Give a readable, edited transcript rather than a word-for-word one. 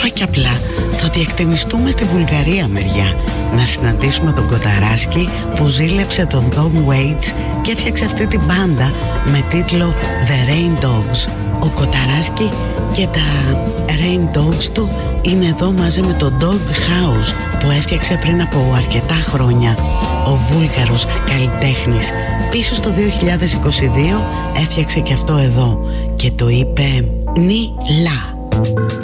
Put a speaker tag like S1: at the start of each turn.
S1: και απλά θα διακτηνιστούμε στη Βουλγαρία μεριά, να συναντήσουμε τον Κοταράσκι που ζήλεψε τον Tom Waits και έφτιαξε αυτή την μπάντα με τίτλο The Rain Dogs. Ο Κοταράσκι και τα Rain Dogs του είναι εδώ μαζί με το Dog House που έφτιαξε πριν από αρκετά χρόνια ο Βούλγαρος καλλιτέχνης. Πίσω στο 2022 έφτιαξε και αυτό εδώ και το είπε Νι Λα.